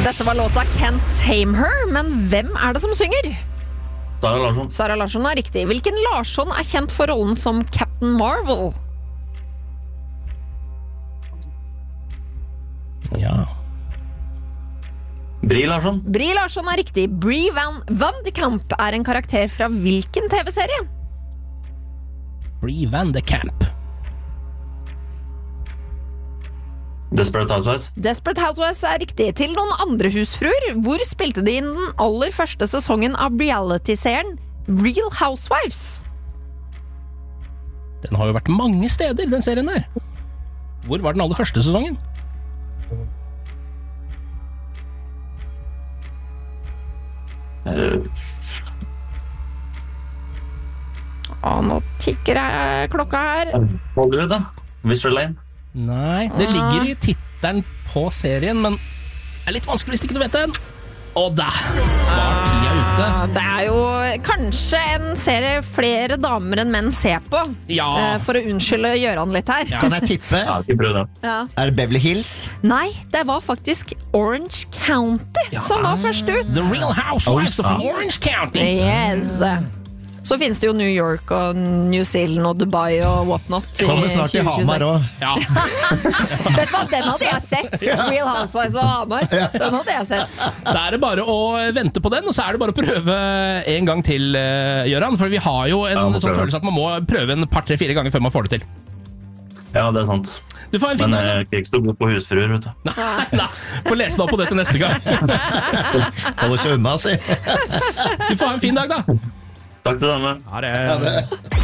Dette var låta Can't Tame Her, men hvem det som synger? Sara Larsson. Sara Larsson riktig. Hvilken Larsson kjent for rollen som Captain Marvel? Ja. Brie Larsson. Brie Larsson riktig. Brie Van de Kamp en karakter fra hvilken TV-serie? Brie Van de Kamp. Desperate Housewives. Desperate Housewives riktig. Til noen andre husfruer, hvor spilte de inn den aller første sesongen av reality-serien Real Housewives? Den har jo vært mange steder, den serien der. Hvor var den aller første sesongen? Nå tikker klokka her. Hollywood da. Mystery Lane. Nei, det ligger i tittelen på serien, men det litt vanskelig hvis ikke du vet den. Og der var tida ute. Det jo kanskje en serie flere damer enn menn ser på. Ja. For å unnskylde Gjøran litt her. Ja. Kan jeg tippe? Ja, ikke prøv det. Ja. Det Beverly Hills? Nei, det var faktisk Orange County som var først ut. The Real Housewives of Orange County. Yes. Så finnes det jo New York og New Zealand og Dubai og whatnot. Kommer snart til Hamar også. Ja. Vet du hva, den hadde jeg sett. Real Housewives og Hamar. Den hadde jeg sett. Da det bare å vente på den, og så det bare å prøve en gang til, Gjøran. For vi har jo en sånn følelse at man må prøve en par, 3-4 ganger før man får det til. Ja, det sant. Du får en fin Men dag. jeg er ikke så god på husfruer, vet du. Nei, får lese deg opp på det til neste gang. Holder ikke unna, si. Du får ha en fin dag da. Takk til dere. Ha det.